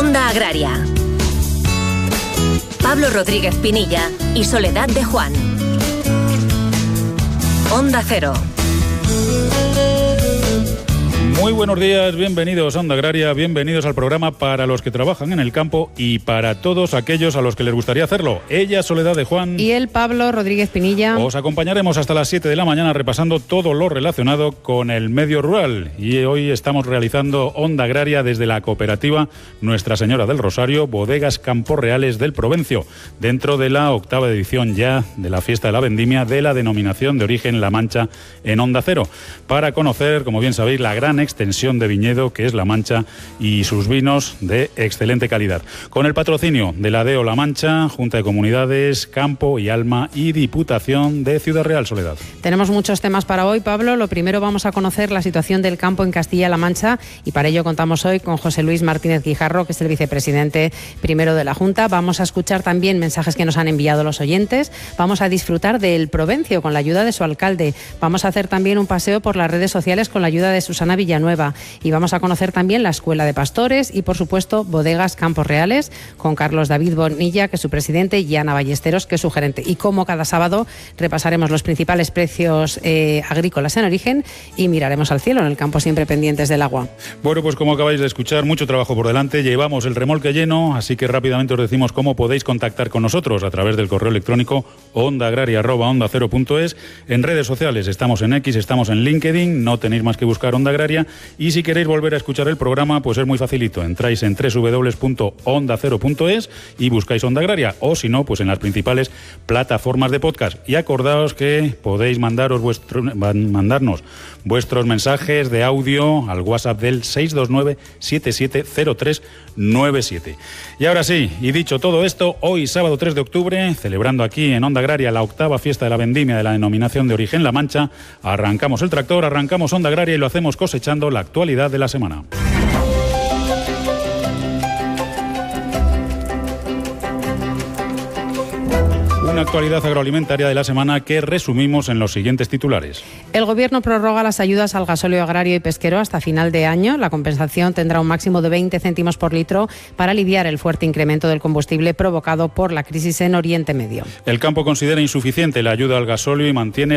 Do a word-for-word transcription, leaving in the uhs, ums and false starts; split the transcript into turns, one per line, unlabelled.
Onda Agraria. Pablo Rodríguez Pinilla y Soledad de Juan. Onda Cero.
Muy buenos días, bienvenidos a Onda Agraria, bienvenidos al programa para los que trabajan en el campo y para todos aquellos a los que les gustaría hacerlo. Ella, Soledad de Juan.
Y él, Pablo Rodríguez Pinilla.
Os acompañaremos hasta las siete de la mañana repasando todo lo relacionado con el medio rural. Y hoy estamos realizando Onda Agraria desde la cooperativa Nuestra Señora del Rosario, Bodegas Campos Reales del Provencio, dentro de la octava edición ya de la Fiesta de la Vendimia de la denominación de origen La Mancha en Onda Cero, para conocer, como bien sabéis, la gran extensión de viñedo que es La Mancha y sus vinos de excelente calidad. Con el patrocinio de la D E O La Mancha, Junta de Comunidades, Campo y Alma y Diputación de Ciudad Real. Soledad.
Tenemos muchos temas para hoy, Pablo. Lo primero, vamos a conocer la situación del campo en Castilla-La Mancha y para ello contamos hoy con José Luis Martínez Guijarro, que es el vicepresidente primero de la Junta. Vamos a escuchar también mensajes que nos han enviado los oyentes. Vamos a disfrutar del Provencio con la ayuda de su alcalde. Vamos a hacer también un paseo por las redes sociales con la ayuda de Susana Villanueva. Y vamos a conocer también la Escuela de Pastores y, por supuesto, Bodegas Campos Reales con Carlos David Bonilla, que es su presidente, y Ana Ballesteros, que es su gerente. Y como cada sábado repasaremos los principales precios eh, agrícolas en origen y miraremos al cielo en el campo, siempre pendientes del agua.
Bueno, pues como acabáis de escuchar, mucho trabajo por delante. Llevamos el remolque lleno, así que rápidamente os decimos cómo podéis contactar con nosotros a través del correo electrónico ondaagraria arroba onda cero punto es. En redes sociales estamos en X, estamos en LinkedIn, no tenéis más que buscar Onda Agraria. Y si queréis volver a escuchar el programa, pues es muy facilito. Entráis en doble u doble u doble u punto onda cero punto es y buscáis Onda Agraria. O si no, pues en las principales plataformas de podcast. Y acordaos que podéis mandaros vuestro, mandarnos vuestros mensajes de audio al WhatsApp del seis dos nueve siete siete cero tres nueve siete. Y ahora sí, y dicho todo esto, hoy sábado tres de octubre, celebrando aquí en Onda Agraria la octava fiesta de la vendimia de la denominación de origen La Mancha, arrancamos el tractor, arrancamos Onda Agraria y lo hacemos cosechando la actualidad de la semana. Una actualidad agroalimentaria de la semana que resumimos en los siguientes titulares.
El Gobierno prorroga las ayudas al gasóleo agrario y pesquero hasta final de año. La compensación tendrá un máximo de veinte céntimos por litro para aliviar el fuerte incremento del combustible provocado por la crisis en Oriente Medio.
El campo considera insuficiente la ayuda al gasóleo y mantiene